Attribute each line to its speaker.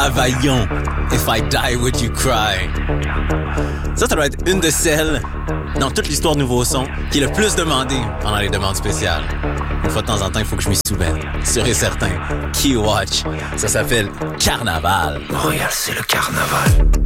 Speaker 1: Travaillons. If I die, would you cry? Ça doit être une de celles, dans toute l'histoire de Nouveau Son, qui est le plus demandée pendant les demandes spéciales. Une fois de temps en temps, il faut que je m'y soumette. Sûr et certain. Key Watch. Ça s'appelle Carnaval.
Speaker 2: Montréal, c'est le carnaval.